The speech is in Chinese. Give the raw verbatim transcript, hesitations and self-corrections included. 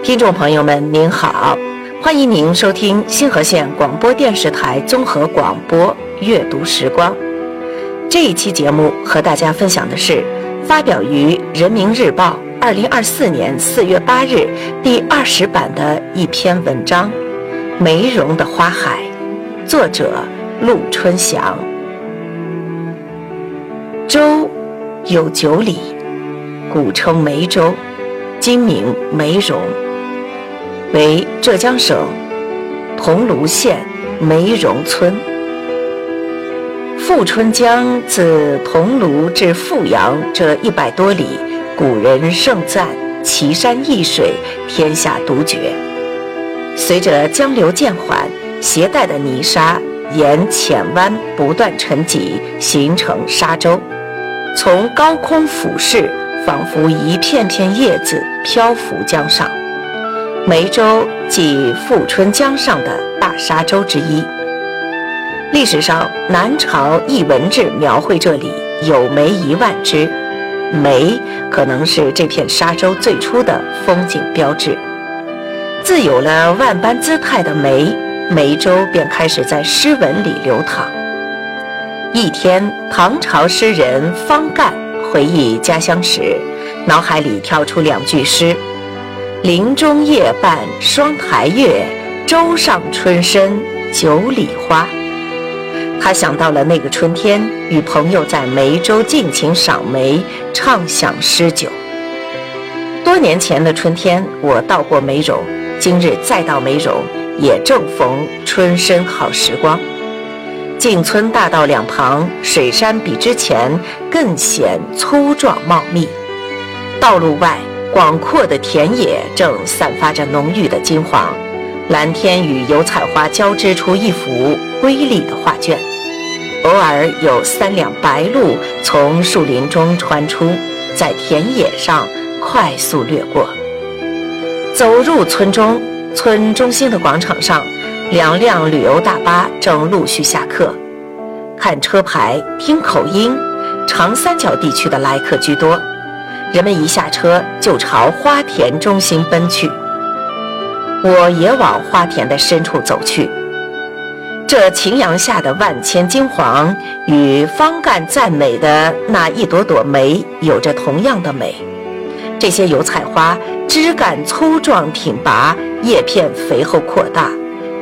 听众朋友们您好，欢迎您收听新河县广播电视台综合广播阅读时光。这一期节目和大家分享的是发表于人民日报二零二四年四月八日第二十版的一篇文章《梅蓉的花海》，作者陆春祥。州有九里，古称梅州，今名梅蓉，为浙江省桐庐县梅蓉村。富春江自桐庐至富阳这一百多里，古人盛赞奇山异水，天下独绝。随着江流渐缓，携带的泥沙沿浅湾不断沉积，形成沙洲，从高空俯视，仿佛一片片叶子漂浮江上。梅州即富春江上的大沙洲之一。历史上南朝艺文志描绘这里有梅一万枝，梅可能是这片沙洲最初的风景标志。自有了万般姿态的梅，梅州便开始在诗文里流淌。一天，唐朝诗人方干回忆家乡时，脑海里跳出两句诗：林中夜半双台月，洲上春深九里花。他想到了那个春天，与朋友在梅州尽情赏梅，畅享诗酒。多年前的春天，我到过梅蓉，今日再到梅蓉，也正逢春深好时光。进村大道两旁，水杉比之前更显粗壮茂密。道路外，广阔的田野正散发着浓郁的金黄，蓝天与油菜花交织出一幅瑰丽的画卷。偶尔有三辆白鹭从树林中穿出，在田野上快速掠过。走入村中，村中心的广场上，两辆旅游大巴正陆续下客。看车牌，听口音，长三角地区的来客居多。人们一下车就朝花田中心奔去。我也往花田的深处走去。这晴阳下的万千金黄，与方干赞美的那一朵朵梅有着同样的美。这些油菜花枝干粗壮挺拔，叶片肥厚扩大，